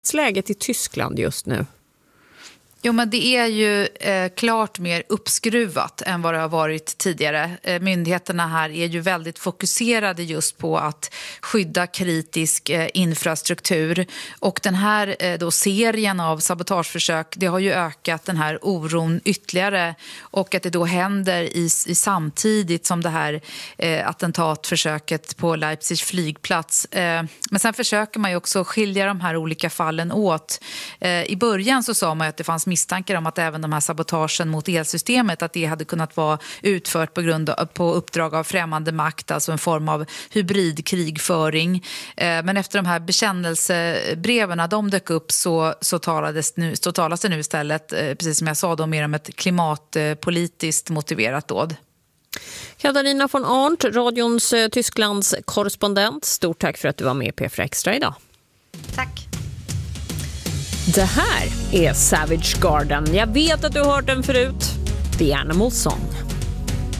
läget i Tyskland just nu? Jo, men det är ju klart mer uppskruvat än vad det har varit tidigare. Myndigheterna här är ju väldigt fokuserade just på att skydda kritisk infrastruktur. Och den här då serien av sabotageförsök, det har ju ökat den här oron ytterligare. Och att det då händer i samtidigt som det här attentatförsöket på Leipzigs flygplats. Men sen försöker man ju också skilja de här olika fallen åt. I början så sa man att det fanns misstankar om att även de här sabotagen mot elsystemet, att det hade kunnat vara utfört på uppdrag av främmande makt, alltså en form av hybridkrigföring. Men efter de här bekännelsebreven, de dök upp, så talas det nu istället, precis som jag sa då, mer om ett klimatpolitiskt motiverat dåd. Katarina von Arndt, radions Tysklands korrespondent. Stort tack för att du var med i P4 Extra idag. Tack. Det här är Savage Garden. Jag vet att du har hört den förut. The Animal Song.